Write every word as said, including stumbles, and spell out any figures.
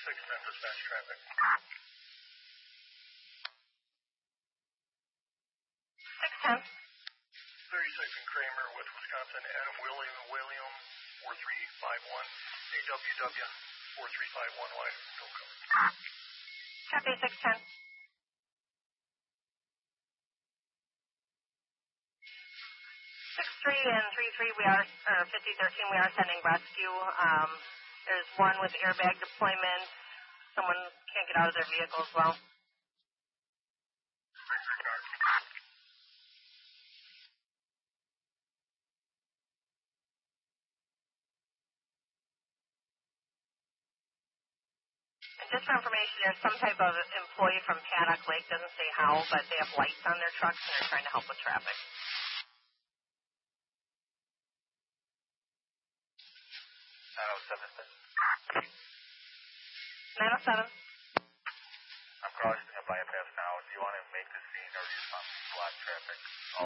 six ten dispatch traffic. six ten. thirty-six and Kramer with Wisconsin, Adam William William, four three five one, A W W, four three five one Y, no cover. Copy, six ten. six three and three three, we are, or fifty thirteen, we are sending rescue. Um, there's one with airbag deployment. Someone can't get out of their vehicle as well. And just for information, there's some type of employee from Paddock Lake, doesn't say how, but they have lights on their trucks and they're trying to help with traffic. nine oh seven. nine oh seven. I'm crossing a bypass now. Do you want to make the scene or do you just want to block traffic?